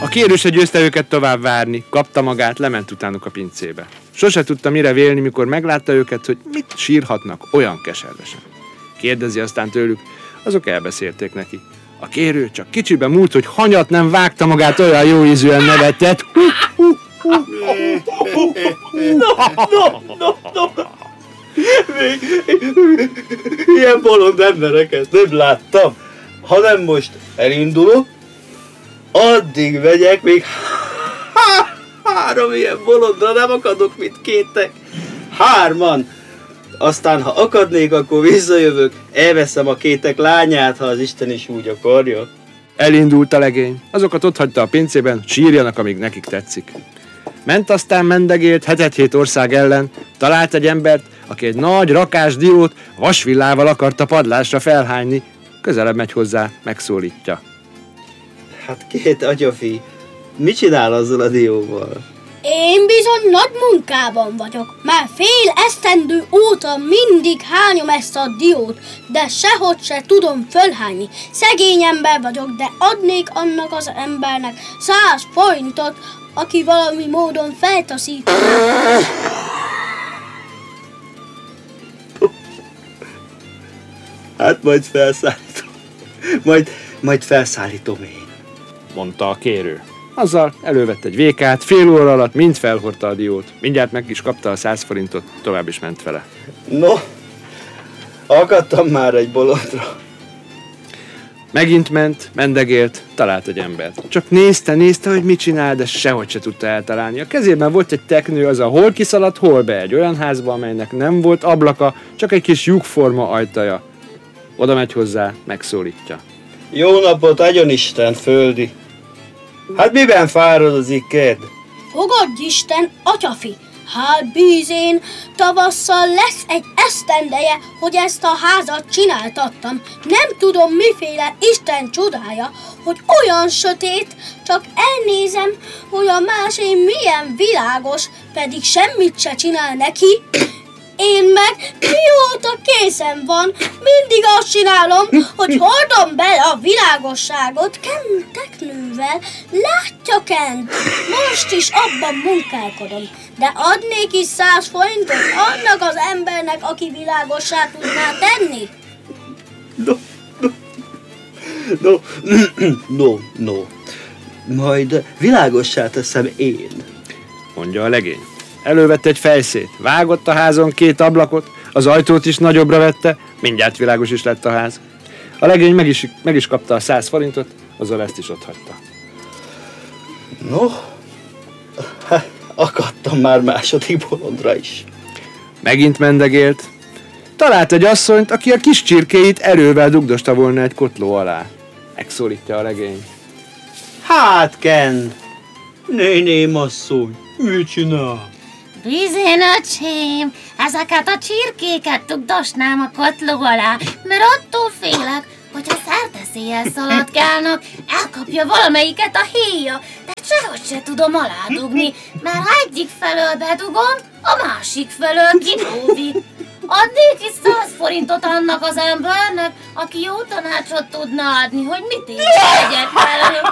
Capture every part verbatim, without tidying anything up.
A kérő se győzte őket tovább várni, kapta magát, lement utánuk a pincébe. Sose tudta mire vélni, mikor meglátta őket, hogy mit sírhatnak olyan keservesen. Kérdezi aztán tőlük, azok elbeszélték neki. A kérő csak kicsibe múlt, hogy hanyat nem vágta magát, olyan jó ízűen nevetett. No, no, no. Ilyen bolond embereket nem láttam. Ha nem most elindulok, addig megyek, még három ilyen bolondra nem akadok, mint kétek. Hárman. Aztán, ha akadnék, akkor visszajövök, elveszem a kétek lányát, ha az Isten is úgy akarja. Elindult a legény. Azokat otthagyta a pincében, sírjanak, amíg nekik tetszik. Ment aztán mendegélt hetet-hét ország ellen, talált egy embert, aki egy nagy rakás diót vasvillával akarta padlásra felhányni. Közelebb megy hozzá, megszólítja. Hát két atyafi, mit csinál azzal a dióval? Én bizony nagy munkában vagyok, már fél esztendő óta mindig hányom ezt a diót, de sehogy se tudom fölhányni. Szegény ember vagyok, de adnék annak az embernek száz forintot, aki valami módon feltaszít. Hát majd felszállítom. Majd, majd felszállítom én, mondta a kérő. Azzal elővett egy vékát, fél óra alatt mind felhordta a diót. Mindjárt meg is kapta a száz forintot, tovább is ment vele. No, akadtam már egy bolondra. Megint ment, mendegélt, talált egy embert. Csak nézte, nézte, hogy mit csinál, de sehogy se tudta eltalálni. A kezében volt egy teknő, az a hol kiszaladt, hol be egy olyan házba, amelynek nem volt ablaka, csak egy kis lyukforma ajtaja. Oda megy hozzá, megszólítja. Jó napot, agyonisten, földi! Hát miben fáradozik, ked? Fogadj Isten, atyafi! Hát bízén, tavasszal lesz egy esztendeje, hogy ezt a házat csináltattam. Nem tudom, miféle Isten csodája, hogy olyan sötét, csak elnézem, hogy a másé milyen világos, pedig semmit se csinál neki. Én meg mióta készen van, mindig azt csinálom, hogy hordom bele a világosságot Ken teknővel, látja Kent, most is abban munkálkodom, de adnék is száz forintot annak az embernek, aki világossá tudná tenni. No, no, no, no, no, majd világossá teszem én, mondja a legény. Elővette egy fejszét, vágott a házon két ablakot, az ajtót is nagyobbra vette, mindjárt világos is lett a ház. A legény meg is, meg is kapta a száz forintot, azzal ezt is otthagyta. No, hát akadtam már második bolondra is. Megint mendegélt. Talált egy asszonyt, aki a kis csirkéit erővel dugdosta volna egy kotló alá. Megszólítja a legény. Hát, Ken, néném asszony, mit csinál? Bizony, öcsém, ezeket a csirkéket dugdosnám a kotló alá, mert attól félek, hogy ha szerdeszéjjel szaladgálnak, elkapja valamelyiket a héja, de sehogy se tudom aládugni, mert ha egyik felől bedugom, a másik felől kilódik. Adnék is száz forintot annak az embernek, aki jó tanácsot tudna adni, hogy mit én tegyek velük.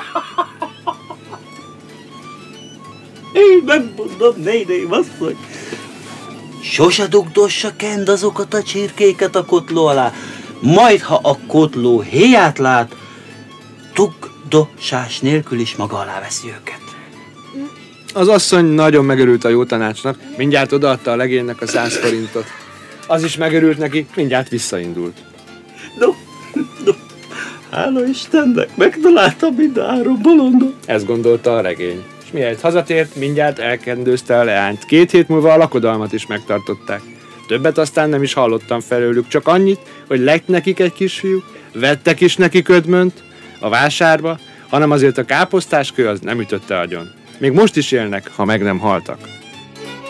Én megmondom, néném asszony. Sose dugdossa Kend azokat a csirkéket a kotló alá, majd ha a kotló héját lát, dugdosás nélkül is maga alá veszi őket. Az asszony nagyon megörült a jó tanácsnak, mindjárt odaadta a legénynek a száz forintot. Az is megörült neki, mindjárt visszaindult. No, no, hála Istennek, megtaláltam mind a három bolondot. Ezt gondolta a legény. És mihelyt hazatért, mindjárt elkendőzte a leányt. Két hét múlva a lakodalmat is megtartották. Többet aztán nem is hallottam felőlük, csak annyit, hogy lett nekik egy kisfiú, vettek is neki ködmönt a vásárba, hanem azért a káposztáskő az nem ütötte agyon. Még most is élnek, ha meg nem haltak.